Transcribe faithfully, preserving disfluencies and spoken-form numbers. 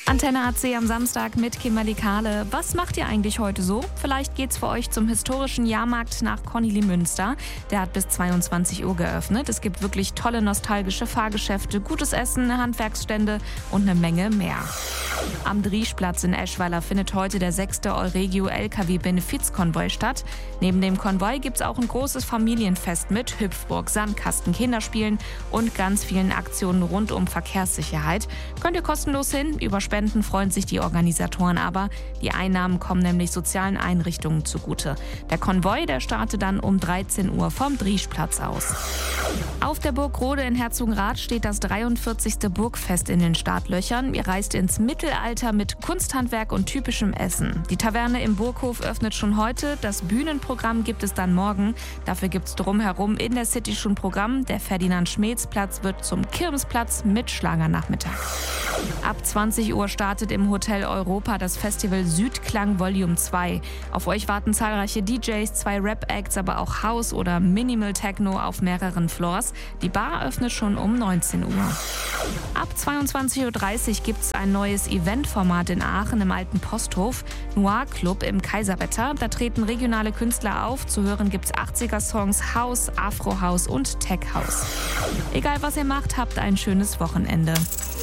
Antenne A C am Samstag mit Kimberly Kahle. Was macht ihr eigentlich heute so? Vielleicht geht's für euch zum historischen Jahrmarkt nach Kornelimünster. Der hat bis zweiundzwanzig Uhr geöffnet. Es gibt wirklich tolle nostalgische Fahrgeschäfte, gutes Essen, Handwerksstände und eine Menge mehr. Am Drieschplatz in Eschweiler findet heute der sechste Euregio L K W-Benefizkonvoi statt. Neben dem Konvoi gibt's auch ein großes Familienfest mit Hüpfburg, Sandkasten, Kinderspielen und ganz vielen Aktionen rund um Verkehrssicherheit. Könnt ihr kostenlos hin, über Spenden freuen sich die Organisatoren aber. Die Einnahmen kommen nämlich sozialen Einrichtungen zugute. Der Konvoi, der startet dann um dreizehn Uhr vom Drieschplatz aus. Auf der Burg Rode in Herzogenrath steht das dreiundvierzigste Burgfest in den Startlöchern. Ihr reist ins Mittelalter mit Kunsthandwerk und typischem Essen. Die Taverne im Burghof öffnet schon heute. Das Bühnenprogramm gibt es dann morgen. Dafür gibt es drumherum in der City schon Programm. Der Ferdinand-Schmeetz-Platz wird zum Kirmesplatz mit Schlagernachmittag. Ab zwanzig Uhr startet im Hotel Europa das Festival Südklang Volume zwei. Auf euch warten zahlreiche D Js, zwei Rap-Acts, aber auch House- oder Minimal-Techno auf mehreren Floors. Die Bar öffnet schon um neunzehn Uhr. Ab zweiundzwanzig Uhr dreißig gibt es ein neues Eventformat in Aachen im Alten Posthof. Noir Club im Kaiserwetter. Da treten regionale Künstler auf. Zu hören gibt es achtziger-Songs, House, Afro-House und Tech-House. Egal was ihr macht, habt ein schönes Wochenende.